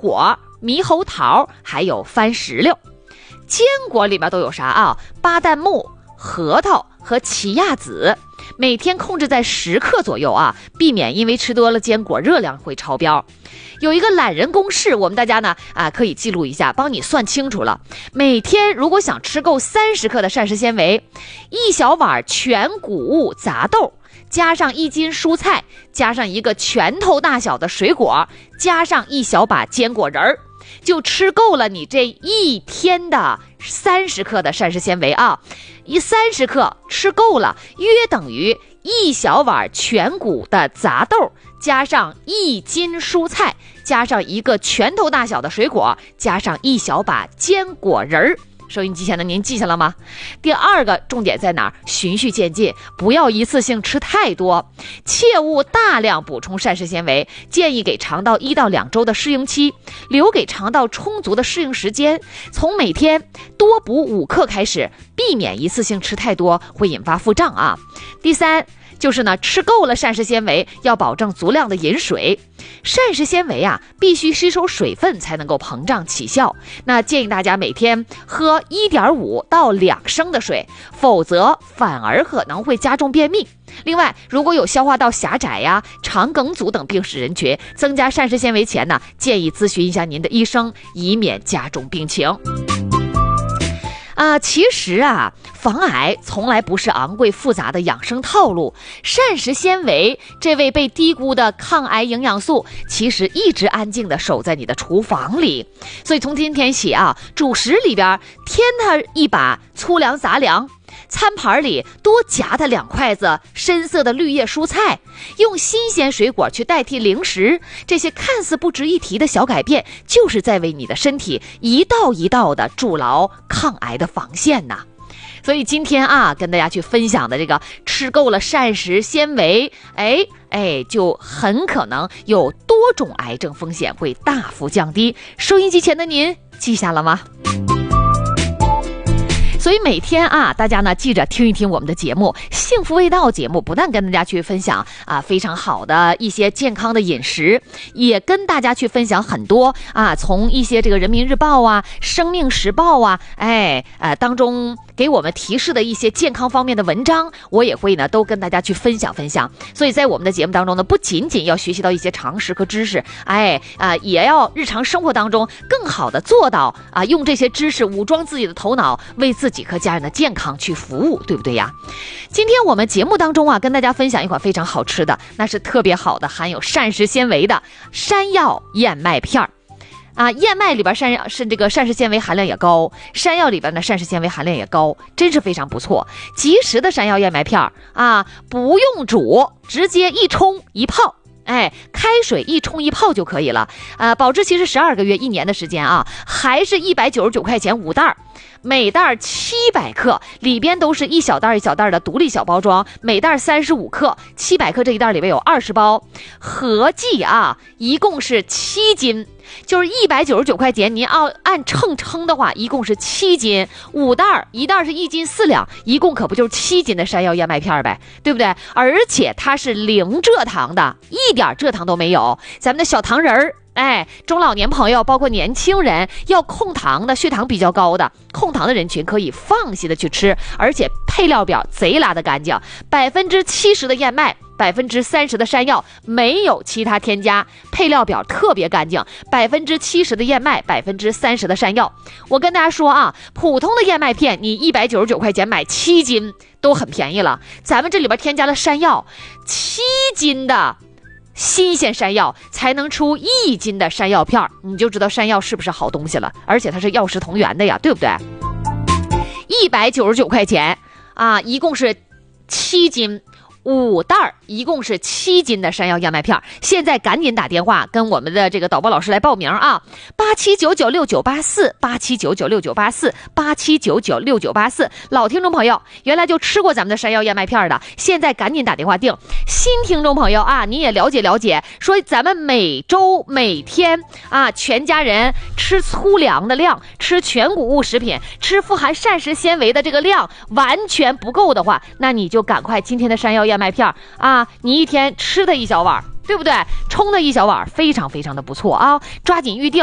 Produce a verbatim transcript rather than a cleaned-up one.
果、猕猴桃，还有番石榴。坚果里面都有啥啊？巴旦木、核桃和奇亚籽，每天控制在十克左右啊，避免因为吃多了坚果热量会超标。有一个懒人公式，我们大家呢啊可以记录一下，帮你算清楚了。每天如果想吃够三十克的膳食纤维，一小碗全谷物杂豆，加上一斤蔬菜，加上一个拳头大小的水果，加上一小把坚果仁儿，就吃够了你这一天的三十克的膳食纤维啊！一三十克吃够了，约等于一小碗全谷的杂豆，加上一斤蔬菜，加上一个拳头大小的水果，加上一小把坚果仁儿。收音机前的您记下了吗？第二个重点在哪儿？循序渐进，不要一次性吃太多，切勿大量补充膳食纤维，建议给肠道一到两周的适应期，留给肠道充足的适应时间。从每天多补五克开始，避免一次性吃太多，会引发腹胀啊。第三就是呢，吃够了膳食纤维，要保证足量的饮水。膳食纤维啊，必须吸收水分才能够膨胀起效。那建议大家每天喝 一点五到两升的水，否则反而可能会加重便秘。另外，如果有消化道狭窄呀、肠梗阻等病史人群，增加膳食纤维前呢，建议咨询一下您的医生，以免加重病情。啊，其实啊，防癌从来不是昂贵复杂的养生套路。膳食纤维这位被低估的抗癌营养素，其实一直安静地守在你的厨房里。所以从今天起啊，主食里边添它一把粗粮杂粮，餐盘里多夹它两筷子深色的绿叶蔬菜，用新鲜水果去代替零食。这些看似不值一提的小改变，就是在为你的身体一道一道的筑牢抗癌的防线呐。所以今天啊，跟大家去分享的这个吃够了膳食纤维，哎哎，就很可能有多种癌症风险会大幅降低。收音机前的您记下了吗？所以每天啊，大家呢记着听一听我们的节目，幸福味道节目不但跟大家去分享啊非常好的一些健康的饮食，也跟大家去分享很多啊从一些这个人民日报啊、生命时报啊，哎呃当中给我们提示的一些健康方面的文章，我也会呢都跟大家去分享分享。所以在我们的节目当中呢，不仅仅要学习到一些常识和知识，哎啊、呃、也要日常生活当中更好的做到啊用这些知识武装自己的头脑，为自己和家人的健康去服务，对不对呀？今天我们节目当中啊，跟大家分享一款非常好吃的，那是特别好的含有膳食纤维的山药燕麦片儿。啊，燕麦里边膳药是这个膳食纤维含量也高，山药里边的膳食纤维含量也高，真是非常不错。即食的山药燕麦片啊，不用煮，直接一冲一泡。哎，开水一冲一泡就可以了，呃，保质期是十二个月，一年的时间啊，还是一百九十九块钱五袋，每袋七百克，里边都是一小袋一小袋的独立小包装，每袋三十五克，七百克这一袋里边有二十包，合计啊，一共是七斤。就是一百九十九块钱，您要按称称的话，一共是七斤，五袋，一袋是一斤四两，一共可不就是七斤的山药燕麦片呗，对不对？而且它是零蔗糖的，一点蔗糖都没有。咱们的小糖人儿，哎，中老年朋友，包括年轻人要控糖的，血糖比较高的，控糖的人群可以放心的去吃，而且配料表贼拉的干净，百分之七十的燕麦。百分之三十的山药，没有其他添加，配料表特别干净。百分之七十的燕麦，百分之三十的山药。我跟大家说啊，普通的燕麦片你一百九十九块钱买七斤都很便宜了，咱们这里边添加了山药，七斤的新鲜山药才能出一斤的山药片，你就知道山药是不是好东西了，而且它是药食同源的呀，对不对？一百九十九块钱啊，一共是七斤。五袋一共是七斤的山药燕麦片，现在赶紧打电话跟我们的这个导播老师来报名啊！八七九九六九八四，八七九九六九八四，八七九九六九八四。老听众朋友，原来就吃过咱们的山药燕麦片的，现在赶紧打电话订。新听众朋友啊，你也了解了解，说咱们每周每天啊，全家人吃粗粮的量，吃全谷物食品，吃富含膳食纤维的这个量完全不够的话，那你就赶快今天的山药燕麦片啊，你一天吃的一小碗，对不对？冲的一小碗，非常非常的不错啊！抓紧预定。